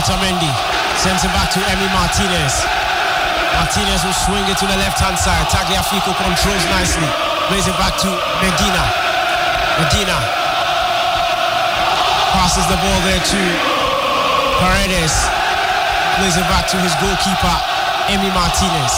Otamendi sends it back to Emi Martinez. Martinez will swing it to the left-hand side. Tagliafico controls nicely. Plays it back to Medina. Medina passes the ball there to Paredes. Plays it back to his goalkeeper, Emi Martinez.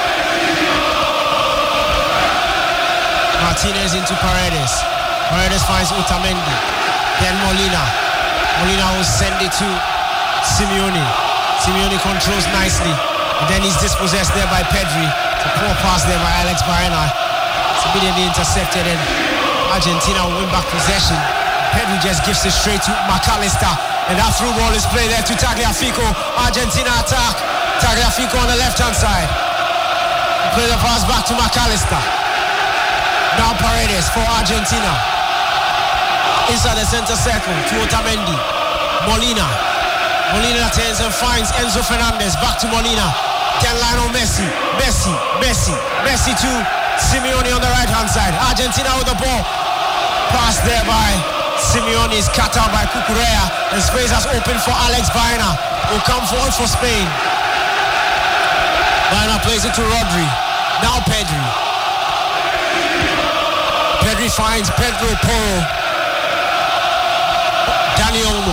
Martinez into Paredes. Paredes finds Otamendi. Then Molina. Molina will send it to Simeone. Simeone controls nicely. And then he's dispossessed there by Pedri. It's a poor pass there by Alex Baena. It's immediately intercepted and Argentina will win back possession. Pedri just gives it straight to McAllister. And that through ball is played there to Tagliafico. Argentina attack. Tagliafico on the left-hand side. Play the pass back to McAllister. Now Paredes for Argentina. Inside the center circle to Otamendi. Molina. Molina turns and finds Enzo Fernandez. Back to Molina. Then Lionel Messi. Messi to Simeone on the right-hand side. Argentina with the ball. Pass there by Simeone is cut out by Cucurella. And space has opened for Alex Baena. Will come forward for Spain. Baena plays it to Rodri. Now Pedri. Pedri finds Pedro Porro. Dani Olmo.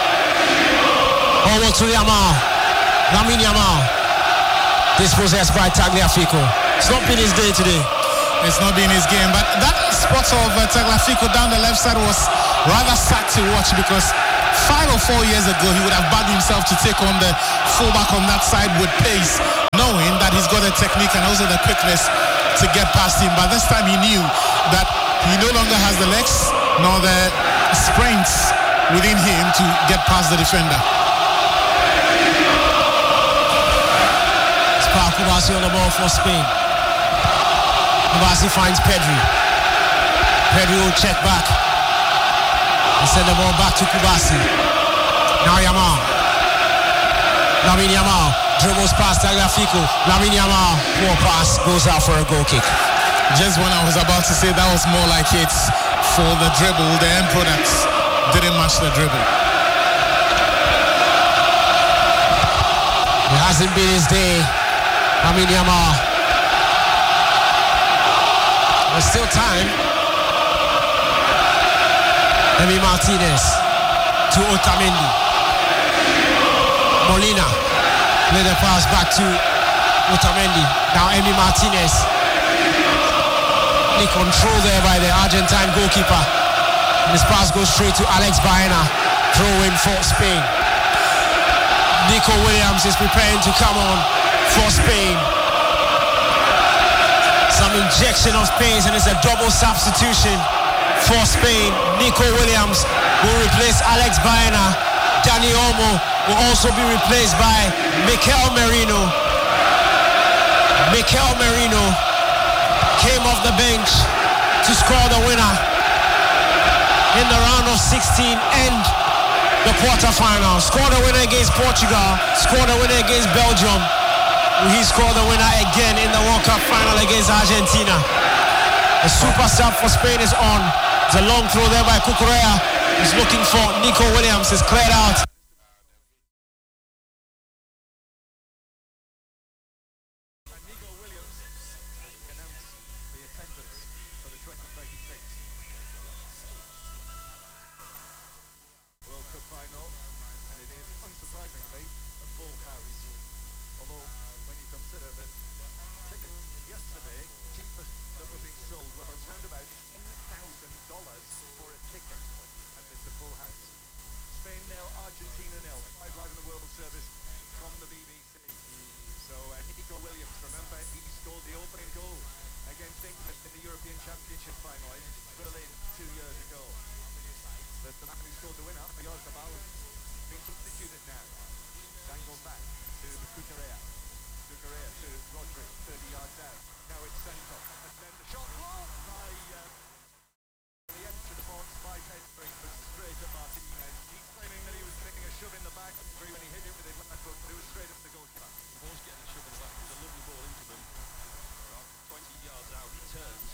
Olmo to Yamal. Lamine Yamal. Dispossessed by Tagliafico. It's not been his day today. It's not been his game, but that spot of Tagliafico down the left side was rather sad to watch because 5 or 4 years ago he would have bagged himself to take on the fullback on that side with pace, knowing that he's got the technique and also the quickness to get past him. But this time he knew that he no longer has the legs nor the sprints within him to get past the defender. It's Pau Kubasi on the ball for Spain. Kubasi finds Pedri. Pedri will check back and send the ball back to Kubasi. Now Yamal. Lamine Yamal dribbles past Tagliafico. Lamine Yamal, poor pass, goes out for a goal kick. Just when I was about to say that was more like it's for the dribble, the end products didn't match the dribble. It hasn't been his day. Lamine Yamal. There's still time. Emi Martinez to Otamendi. Molina. Play the pass back to Otamendi. Now Emi Martinez. The control there by the Argentine goalkeeper. And this pass goes straight to Alex Baena. Throw in for Spain. Nico Williams is preparing to come on for Spain. Some injection of pace and it's a double substitution for Spain. Nico Williams will replace Alex Baena. Dani Olmo will also be replaced by Mikel Merino. Mikel Merino came off the bench to score the winner in the round of 16 and the quarterfinals. Scored the winner against Portugal. Scored the winner against Belgium. He scored the winner again in the World Cup final against Argentina. The super sub for Spain is on. It's a long throw there by Cucurella. He's looking for Nico Williams. It's cleared out.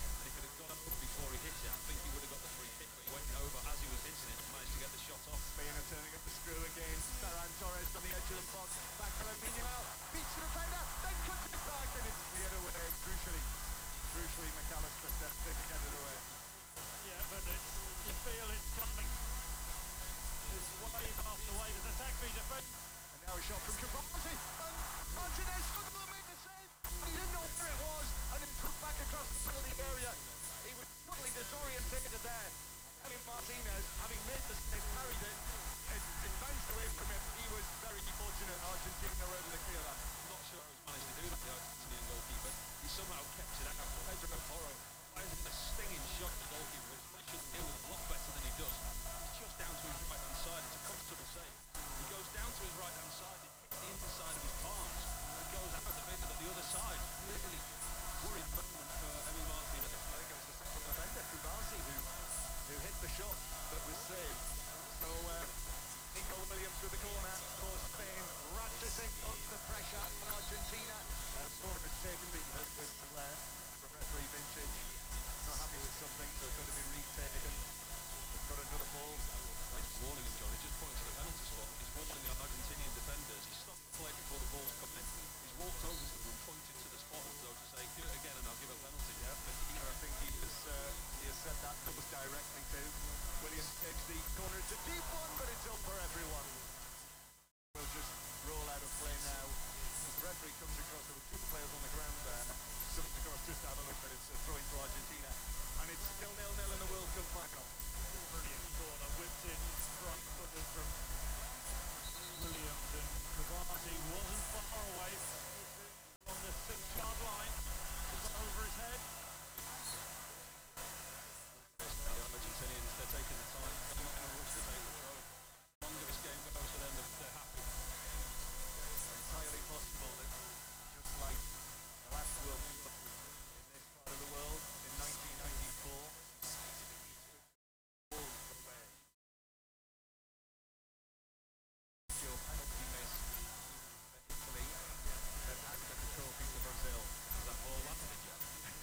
Spain feel it's coming. It's wave after wave as attack be defended. And now a shot from Kubasi. And Martinez struggled to make the save. He didn't know where it was. And it put back across the penalty area. He was totally disorientated there. Emi Martinez, having made the save, carried it. It bounced away from him. He was very fortunate. Argentina were able to clear that. Not sure how he's managed to do that, the Argentinian goalkeeper. He somehow kept it out. Pedro Porro fires a stinging shot to the goalkeeper, which he should deal with a lot better than he does. It's just down to his right-hand side. It's a comfortable save. He goes down to his right-hand side. It hits the inside of his palms. It goes out the bit of the other side. Really worried moment for Emi Martinez. I think it was the central defender, Kubasi, who hit the shot that was saved. So, Nico Williams with the corner for Spain, ratcheting up the pressure on Argentina. Scored a taken the whistle there from referee Vintage. Not happy with something, so it's going to be retaken. They've got another ball. He's warning him, John. He just points to the penalty spot. He's warning the Argentinian defenders. He stopped the play before the ball's come in. He's walked over to them, pointed to the spot as though to say, do it again and I'll give a penalty. Yeah, but I think he has said that goes directly to Williams. Takes the corner. It's a deep one, but it's up for everyone. We'll just roll out of play now. As the referee comes across, there were two players on the ground there. Comes across just out of look, but it's a throw into Argentina. And it's still 0-0 in the World Cup final. Brilliant corner, whipped in front footed from Williams, and Kubasi wasn't far away on the 6-yard line. It was over his head. The Argentinians, they're taking the time. They're not going to rush to take the throw. The longer this game goes for them, they're happy. Entirely possible that just like the last World Cup in this part of the world in 1994, all the way. Your penalty miss for Italy that handed the trophy to Brazil. Is that ball landed yet?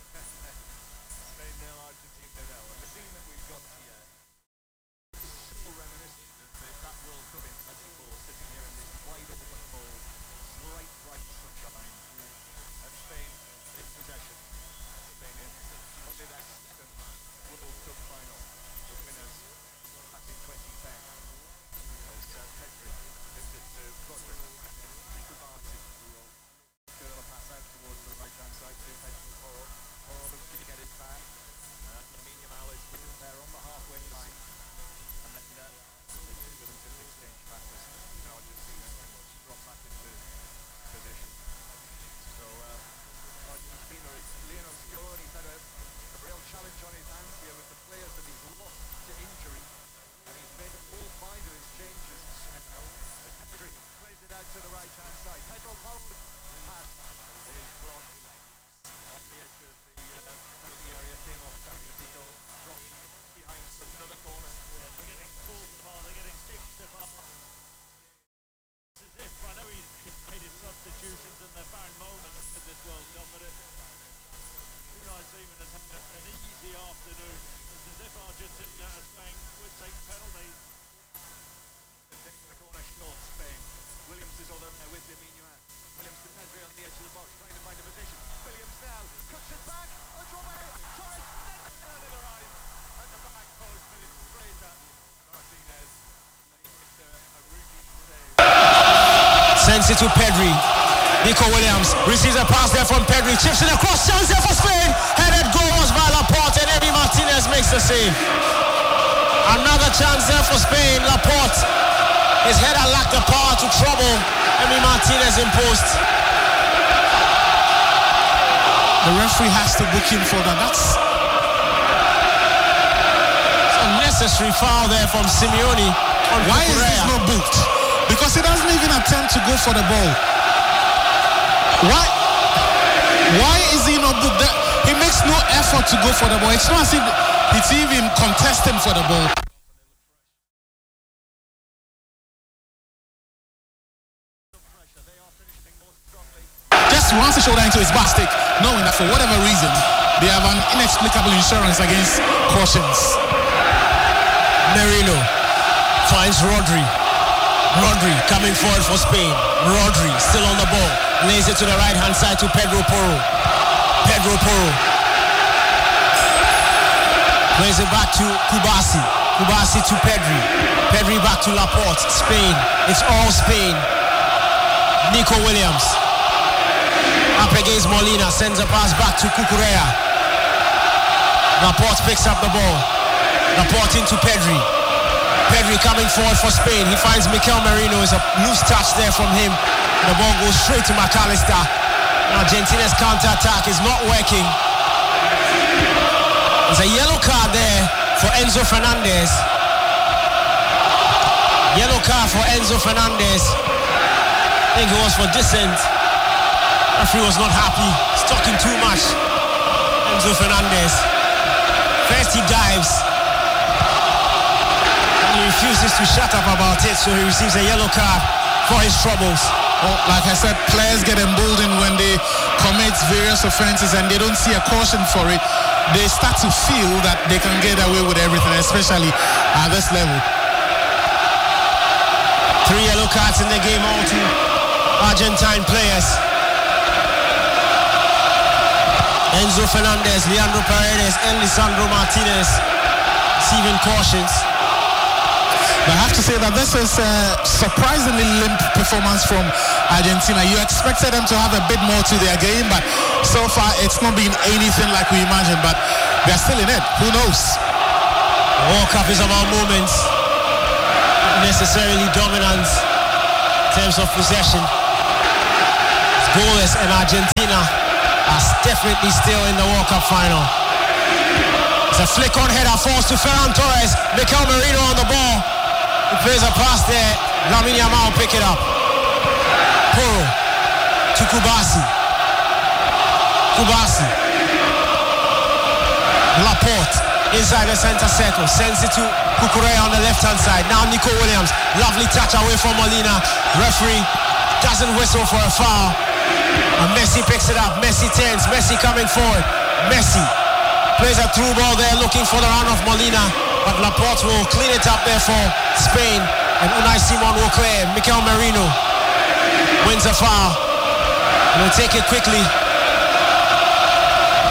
Spain 0, Argentina 0. And the scene that we've got here is so reminiscent of that World Cup in 94, sitting here in this wide open hall, bright sunshine, and Spain in possession. Spain in only that second World Cup final, the winners back in 2010. As Pedri gives it to Rodri, Kubasi, who will curl a pass out towards the right-hand side to Pedro Porro. Porro looks to get it back. Lamine Yamal is with him there on the halfway line. And then the two of them just exchange passes. Now Argentina can drop back into position. So Argentina, Lionel Scaloni's had a real challenge on his hands here with the players that he's lost to injury. And he's made all 5 of his changes now. Pedri plays it out to the right-hand side. Pedro Porro pass is blocked on the edge of the penalty area. Came off Tagliafico, dropped behind another corner. Yeah, they're getting pulled apart, they're getting stitched apart. It's as if, I know he's made his substitutions and they're found moments in this World Cup, but Unai Simon has had an easy afternoon. It's as if Argentina is saying, we'll take penalties. They're taking the corner short, Spain. Williams is all over there with Lamine Yamal. Williams to Pedri on the edge of the box, trying to find a position. Williams now cuts it back. Ochoa, tries, and it arrives at the back post, but it's straight at Martinez. It's a routine save. Sends it to Pedri. Nico Williams receives a pass there from Pedri. Chips it across. Chance there for Spain. Headed goal was by Laporte, and Emi Martinez makes the save. Another chance there for Spain. Laporte. His header lacked the power to trouble Emi Martinez in post. The referee has to book him for that. That's unnecessary foul there from Simeone. why is this not booked? Because he doesn't even attempt to go for the ball. Why is he not booked? He makes no effort to go for the ball. It's not as if it's even contesting for the ball. Just wants to shoulder into his back stick, knowing that for whatever reason they have an inexplicable insurance against cautions. Merino finds Rodri. Rodri coming forward for Spain. Rodri still on the ball. Lays it to the right hand side to Pedro Porro. Pedro Porro plays it back to Kubasi. Kubasi to Pedri. Pedri back to Laporte. Spain. It's all Spain. Nico Williams. Up against Molina. Sends a pass back to Cucurella. Laporte picks up the ball. Laporte into Pedri. Pedri coming forward for Spain. He finds Mikel Merino. It's a loose touch there from him. The ball goes straight to McAllister. Argentina's counter-attack is not working. There's a yellow card there for Enzo Fernandez. Yellow card for Enzo Fernandez. I think it was for dissent. Referee was not happy. He's talking too much. Enzo Fernandez. First he dives. And he refuses to shut up about it, so he receives a yellow card for his troubles. Well, like I said, players get emboldened when they commit various offenses and they don't see a caution for it. They start to feel that they can get away with everything, especially at this level. 3 yellow cards in the game, all to Argentine players. Enzo Fernandez, Leandro Paredes, and Lisandro Martinez receiving cautions. But I have to say that this is a surprisingly limp performance from Argentina. You expected them to have a bit more to their game, but so far it's not been anything like we imagined, but they're still in it. Who knows? The World Cup is about moments, not necessarily dominance in terms of possession. It's goalless, and Argentina are definitely still in the World Cup final. It's a flick on header, falls to Ferran Torres. Mikel Merino on the ball. He plays a pass there. Lamine Yamal pick it up. Porro to Kubasi. Kubasi. Laporte inside the center circle. Sends it to Cucurella on the left-hand side. Now Nico Williams. Lovely touch away from Molina. Referee doesn't whistle for a foul. And Messi picks it up. Messi turns. Messi coming forward. Messi plays a through ball there looking for the run of Molina. But Laporte will clean it up there for Spain. And Unai Simon will clear. Mikel Merino wins a foul. And will take it quickly.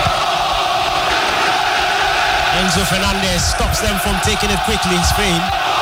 Enzo Fernandez stops them from taking it quickly, Spain.